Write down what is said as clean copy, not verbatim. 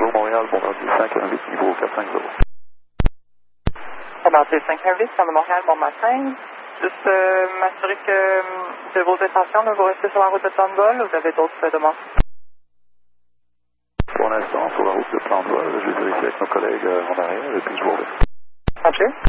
Allô, Montréal, bombardier 518, niveau 450. Bombardier 518, sur le Montréal, bon matin. Juste m'assurer que de vos intentions, là, vous restez sur la route de plan de vol ou vous avez d'autres demandes? Pour l'instant, sur la route de plan de vol, je vais vérifier avec nos collègues en arrière et puis je vous reviens. OK.